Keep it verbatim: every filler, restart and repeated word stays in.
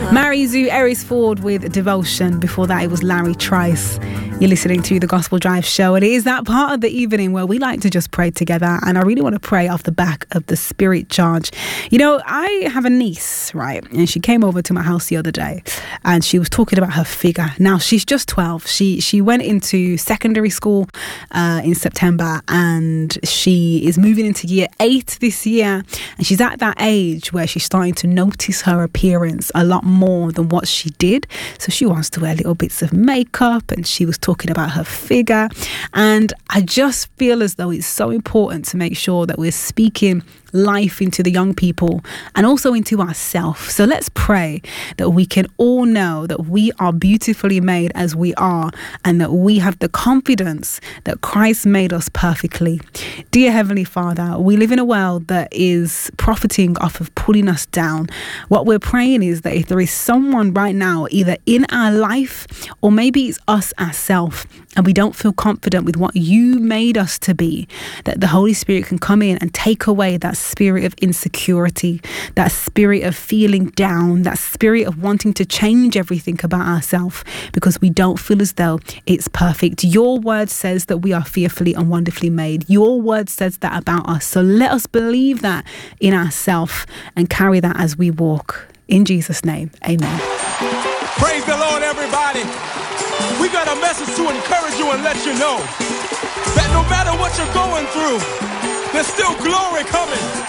Marizu Aries Ford with Devotion. Before that, it was Larry Trice. You're listening to the Gospel Drive Show. And it is that part of the evening where we like to just pray together. And I really want to pray off the back of the Spirit charge. You know, I have a niece, right? And she came over to my house the other day and she was talking about her figure. Now, she's just twelve. She she went into secondary school uh, in September and she is moving into year eight this year. And she's at that age where she's starting to notice her appearance a lot more than what she did. So she wants to wear little bits of makeup and she was talking about her figure. And I just feel as though it's so important to make sure that we're speaking life into the young people and also into ourselves. So let's pray that we can all know that we are beautifully made as we are and that we have the confidence that Christ made us perfectly. Dear Heavenly Father, we live in a world that is profiting off of pulling us down. What we're praying is that if there is someone right now, either in our life or maybe it's us ourselves, and we don't feel confident with what you made us to be, that the Holy Spirit can come in and take away that spirit of insecurity, that spirit of feeling down, that spirit of wanting to change everything about ourselves because we don't feel as though it's perfect. Your word says that we are fearfully and wonderfully made. Your word says that about us. So let us believe that in ourselves and carry that as we walk. In Jesus' name, amen. Praise the Lord, everybody. We got a message to encourage you and let you know that no matter what you're going through, there's still glory coming.